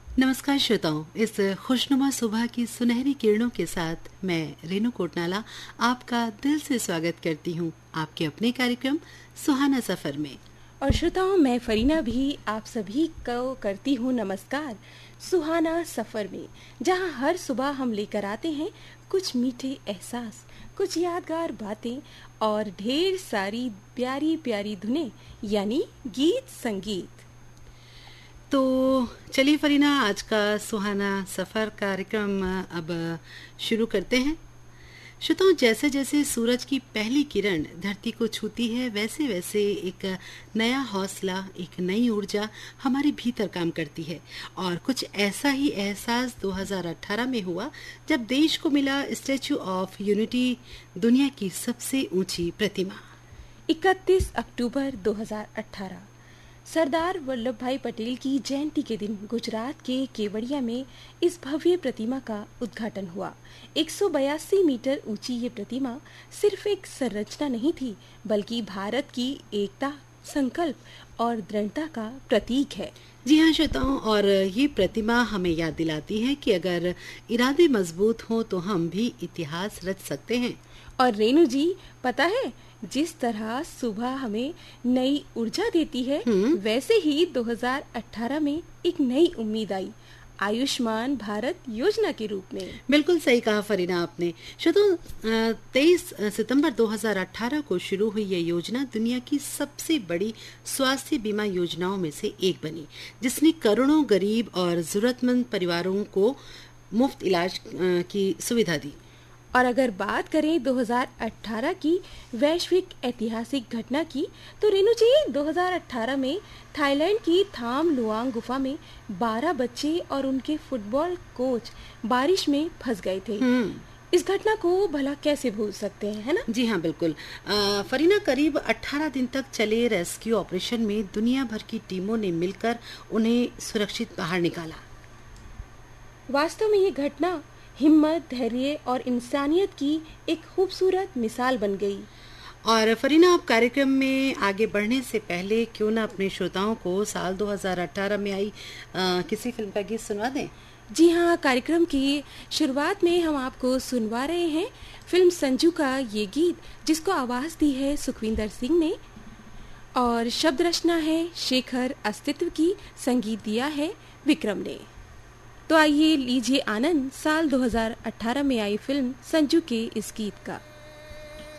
नमस्कार श्रोताओं, इस खुशनुमा सुबह की सुनहरी किरणों के साथ मैं रेनू कोटनाला आपका दिल से स्वागत करती हूँ आपके अपने कार्यक्रम सुहाना सफर में। और श्रोताओं, मैं फरीना भी आप सभी को करती हूँ नमस्कार सुहाना सफर में, जहाँ हर सुबह हम लेकर आते हैं कुछ मीठे एहसास, कुछ यादगार बातें और ढेर सारी प्यारी प्यारी धुनें, यानी गीत संगीत। तो चलिए फरीना, आज का सुहाना सफर कार्यक्रम अब शुरू करते हैं। श्रोताओं, जैसे जैसे सूरज की पहली किरण धरती को छूती है, वैसे वैसे एक नया हौसला, एक नई ऊर्जा हमारे भीतर काम करती है। और कुछ ऐसा ही एहसास 2018 में हुआ, जब देश को मिला स्टैच्यू ऑफ यूनिटी, दुनिया की सबसे ऊंची प्रतिमा। 31 अक्टूबर 2018 सरदार वल्लभ भाई पटेल की जयंती के दिन गुजरात के केवड़िया में इस भव्य प्रतिमा का उद्घाटन हुआ। 182 मीटर ऊंची ये प्रतिमा सिर्फ एक संरचना नहीं थी, बल्कि भारत की एकता, संकल्प और दृढ़ता का प्रतीक है। जी हाँ श्रोताओं, और ये प्रतिमा हमें याद दिलाती है कि अगर इरादे मजबूत हों तो हम भी इतिहास रच सकते हैं। और रेणु जी, पता है, जिस तरह सुबह हमें नई ऊर्जा देती है, वैसे ही 2018 में एक नई उम्मीद आई, आयुष्मान भारत योजना के रूप में। बिल्कुल सही कहा फरीना आपने। श्रोताओं, 23 सितंबर 2018 को शुरू हुई ये योजना दुनिया की सबसे बड़ी स्वास्थ्य बीमा योजनाओं में से एक बनी, जिसने करोड़ों गरीब और जरूरतमंद परिवारों को मुफ्त इलाज की सुविधा दी। और अगर बात करें 2018 की वैश्विक ऐतिहासिक घटना की, तो रेणु जी, 2018 में थाईलैंड की थाम लुआंग गुफा में 12 बच्चे और उनके फुटबॉल कोच बारिश में फंस गए थे। इस घटना को भला कैसे भूल सकते हैं, है ना? जी हाँ, बिल्कुल। फरीना, करीब 18 दिन तक चले रेस्क्यू ऑपरेशन में दुनिया भर की टीमों ने मिलकर उन्हें सुरक्षित बाहर निकाला। वास्तव में ये घटना हिम्मत, धैर्य और इंसानियत की एक खूबसूरत मिसाल बन गई। और फरीना, आप कार्यक्रम में आगे बढ़ने से पहले क्यों ना अपने श्रोताओं को साल 2018 में आई किसी फिल्म का गीत सुनवा दें। जी हाँ, कार्यक्रम की शुरुआत में हम आपको सुनवा रहे हैं फिल्म संजू का ये गीत, जिसको आवाज दी है सुखविंदर सिंह ने और शब्द रचना है शेखर अस्तित्व की, संगीत दिया है विक्रम ने। तो आइए लीजिए आनंद साल 2018 में आई फिल्म संजू के इस गीत का।